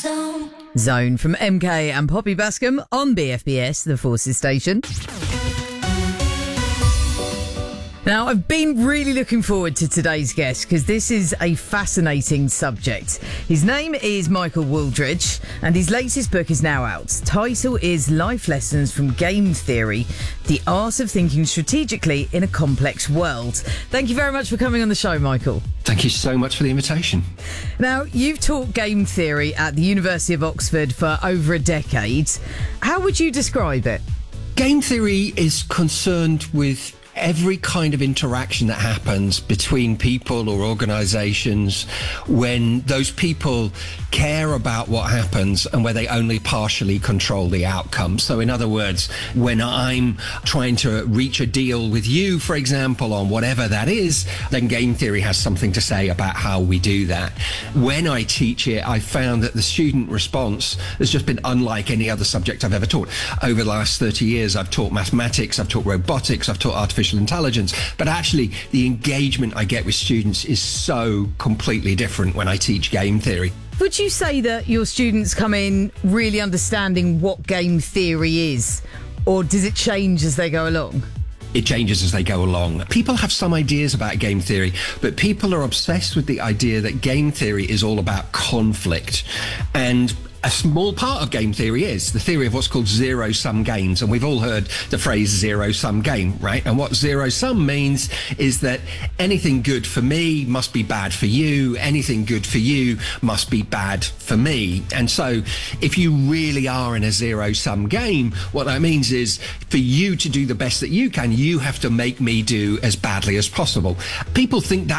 Zone from MK and Poppy Bascom on BFBS, the Forces Station. Now, I've been really looking forward to today's guest because this is a fascinating subject. His name is Michael Wooldridge and his latest book is now out. Title is Life Lessons from Game Theory, The Art of Thinking Strategically in a Complex World. Thank you very much for coming on the show, Michael. Thank you so much for the invitation. Now, you've taught game theory at the University of Oxford for over a decade. How would you describe it? Game theory is concerned with every kind of interaction that happens between people or organizations when those people care about what happens and where they only partially control the outcome. So in other words, when I'm trying to reach a deal with you, for example, on whatever that is, then game theory has something to say about how we do that. When I teach it, I found that the student response has just been unlike any other subject I've ever taught. Over the last 30 years, I've taught mathematics, I've taught robotics, I've taught artificial intelligence, but actually the engagement I get with students is so completely different when I teach game theory. Would you say that your students come in really understanding what game theory is, or does it change as they go along? It changes as they go along. People have some ideas about game theory, but people are obsessed with the idea that game theory is all about conflict. And a small part of game theory is the theory of what's called zero-sum games. And we've all heard the phrase zero-sum game, right? And what zero-sum means is that anything good for me must be bad for you. Anything good for you must be bad for me. And so if you really are in a zero-sum game, what that means is for you to do the best that you can, you have to make me do as badly as possible. People think that